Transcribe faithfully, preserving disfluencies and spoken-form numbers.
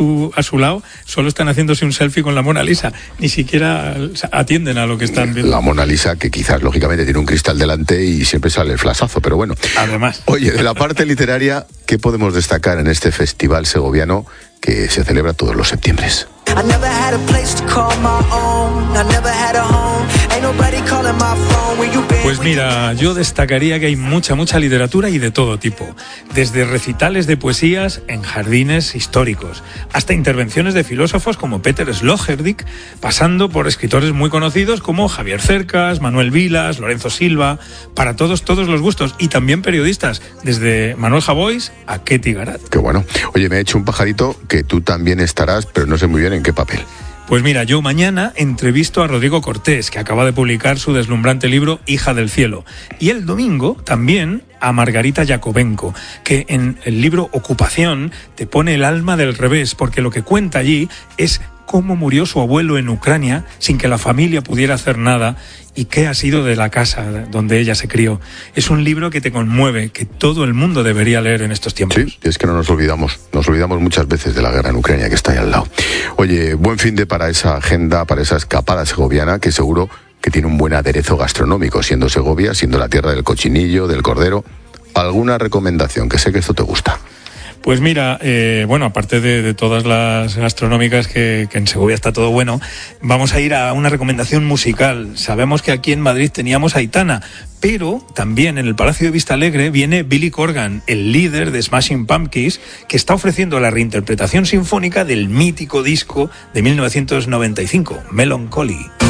su, a su lado solo están haciéndose un selfie con la Mona Lisa, ni siquiera atienden a lo que están viendo. La Mona Lisa, que quizás lógicamente tiene un cristal delante y siempre sale el flashazo, pero bueno. Además. Oye, de la parte literaria, ¿qué podemos destacar en este festival segoviano que se celebra todos los septiembres? Pues mira, yo destacaría que hay mucha, mucha literatura y de todo tipo. Desde recitales de poesías en jardines históricos, hasta intervenciones de filósofos como Peter Sloterdijk, pasando por escritores muy conocidos como Javier Cercas, Manuel Vilas, Lorenzo Silva, para todos, todos los gustos. Y también periodistas, desde Manuel Javois a Ketty Garat. Qué bueno. Oye, me he hecho un pajarito que tú también estarás, pero no sé muy bien en qué papel. Pues mira, yo mañana entrevisto a Rodrigo Cortés, que acaba de publicar su deslumbrante libro Hija del Cielo. Y el domingo también a Margarita Yakovenko, que en el libro Ocupación te pone el alma del revés, porque lo que cuenta allí es cómo murió su abuelo en Ucrania sin que la familia pudiera hacer nada y qué ha sido de la casa donde ella se crió. Es un libro que te conmueve, que todo el mundo debería leer en estos tiempos. Sí, es que no nos olvidamos, nos olvidamos muchas veces de la guerra en Ucrania que está ahí al lado. Oye, buen fin de para esa agenda, para esa escapada segoviana, que seguro que tiene un buen aderezo gastronómico, siendo Segovia, siendo la tierra del cochinillo, del cordero. ¿Alguna recomendación? Que sé que esto te gusta. Pues mira, eh, bueno, aparte de, de todas las gastronómicas que, que en Segovia está todo bueno, vamos a ir a una recomendación musical. Sabemos que aquí en Madrid teníamos a Aitana, pero también en el Palacio de Vista Alegre viene Billy Corgan, el líder de Smashing Pumpkins, que está ofreciendo la reinterpretación sinfónica del mítico disco de mil novecientos noventa y cinco, Melancholy.